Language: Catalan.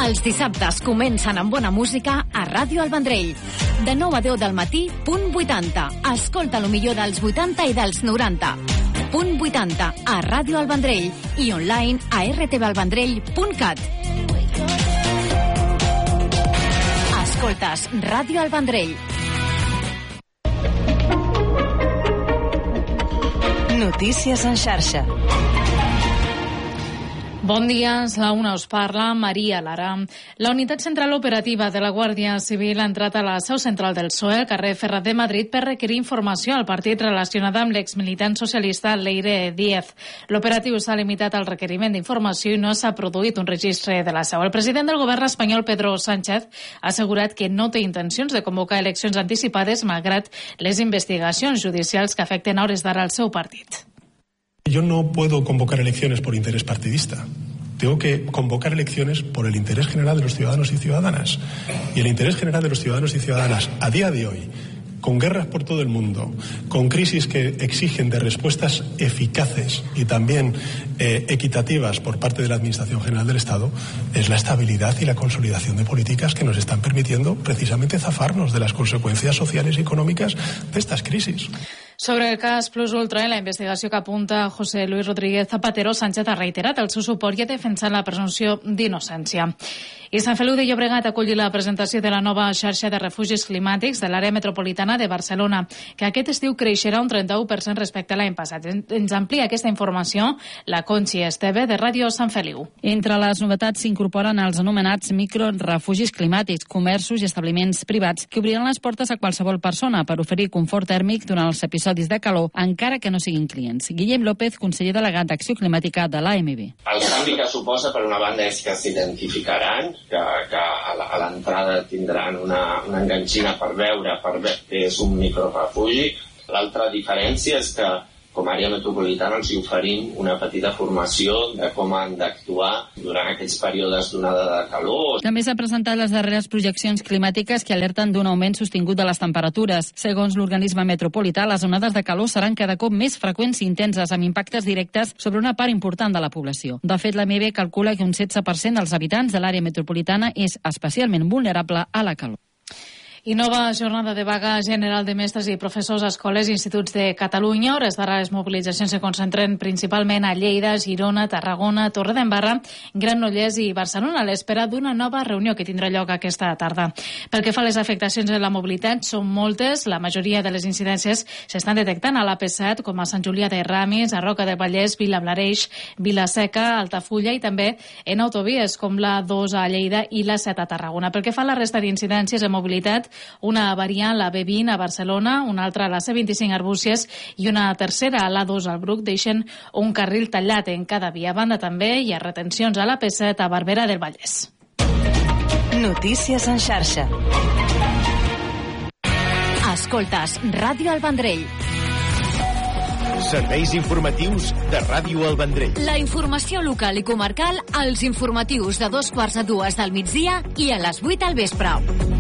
Els dissabtes comencen amb bona música a Ràdio El Vendrell. De 9 a 10 del matí, punt 80. Escolta lo millor dels 80 i dels 90. Punt 80 a Ràdio El Vendrell i online a rtvalvendrell.cat. Escoltes Ràdio El Vendrell. Notícies en xarxa. Bon dia, la una us parla Maria Lara. La unitat central operativa de la Guàrdia Civil ha entrat a la seu central del PSOE, al carrer Ferrat de Madrid, per requerir informació al partit relacionada amb l'exmilitant socialista Leire Díez. L'operatiu s'ha limitat al requeriment d'informació i no s'ha produït un registre de la seu. El president del govern espanyol, Pedro Sánchez, ha assegurat que no té intencions de convocar eleccions anticipades malgrat les investigacions judicials que afecten a hores d'ara al seu partit. Yo no puedo convocar elecciones por interés partidista. Tengo que convocar elecciones por el interés general de los ciudadanos y ciudadanas. Y el interés general de los ciudadanos y ciudadanas a día de hoy, con guerras por todo el mundo, con crisis que exigen de respuestas eficaces y también equitativas por parte de la Administración General del Estado, es la estabilidad y la consolidación de políticas que nos están permitiendo precisamente zafarnos de las consecuencias sociales y económicas de estas crisis. Sobre el cas Plus Ultra i la investigació que apunta José Luis Rodríguez Zapatero, Sánchez ha reiterat el seu suport i ha defensat la presumpció d'innocència. I Sant Feliu de Llobregat acolli la presentació de la nova xarxa de refugis climàtics de l'àrea metropolitana de Barcelona, que aquest estiu creixerà un 31% respecte a l'any passat. Ens amplia aquesta informació la Conchi Esteve, de Ràdio Sant Feliu. Entre les novetats s'incorporen els anomenats microrefugis climàtics, comerços i establiments privats que obriran les portes a qualsevol persona per oferir confort tèrmic durant els episodis de calor, encara que no siguin clients. Guillem López, conseller delegat d'Acció Climàtica de l'AMB. El canvi que suposa, per una banda, és que s'identificaran, que a l'entrada tindran una enganxina per veure que és un microrefugi. L'altra diferència és que com a àrea metropolitana els oferim una petita formació de com han d'actuar durant aquests períodes d'onada de calor. També s'ha presentat les darreres projeccions climàtiques que alerten d'un augment sostingut de les temperatures. Segons l'organisme metropolità, les onades de calor seran cada cop més freqüents i intenses, amb impactes directes sobre una part important de la població. De fet, l'AMB calcula que un 16% dels habitants de l'àrea metropolitana és especialment vulnerable a la calor. I nova jornada de vaga general de mestres i professors a escoles i instituts de Catalunya. A hores d'ara les mobilitzacions se concentren principalment a Lleida, Girona, Tarragona, Torredembarra, Granollers i Barcelona, a l'espera d'una nova reunió que tindrà lloc aquesta tarda. Pel que fa a les afectacions de la mobilitat, són moltes. La majoria de les incidències s'estan detectant a l'AP7, com a Sant Julià de Ramis, a Roca del Vallès, Vilablareix, Vilaseca, Altafulla i també en autovies com la 2 a Lleida i la 7 a Tarragona. Pel que fa a la resta d'incidències de mobilitat, una variant, la B20 a Barcelona, una altra a la C25 a Arbúcies i una tercera a l'A2 al Bruc deixen un carril tallat en cada via. A banda també hi ha retencions a la P7 a Barberà del Vallès. Notícies en xarxa. Escoltes Ràdio El Vendrell. Serveis informatius de Ràdio El Vendrell. La informació local i comarcal als informatius de 2:15 del migdia i a les 8 al vespre.